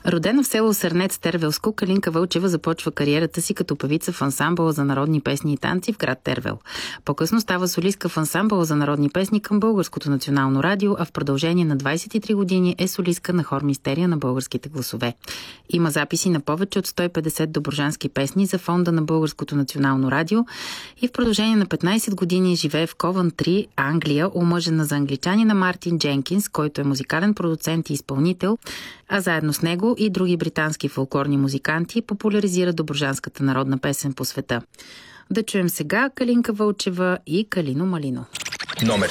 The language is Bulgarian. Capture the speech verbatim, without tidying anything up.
Родена в село Сърнец, Тервелско, Калинка Вълчева започва кариерата си като певица в ансамбъла за народни песни и танци в град Тервел. По-късно става солистка в ансамбъла за народни песни към Българското национално радио, а в продължение на двадесет и три години е солистка на хор Мистерия на българските гласове. Има записи на повече от сто и петдесет добруджански песни за фонда на Българското национално радио и в продължение на петнадесет години живее в Ковънтри, Англия, омъжена за англичанина Мартин Дженкинс, който е музикален продуцент и изпълнител, а заедно с него и други британски фолклорни музиканти популяризира добруджанската народна песен по света. Да чуем сега Калинка Вълчева и Калино Малино. Номер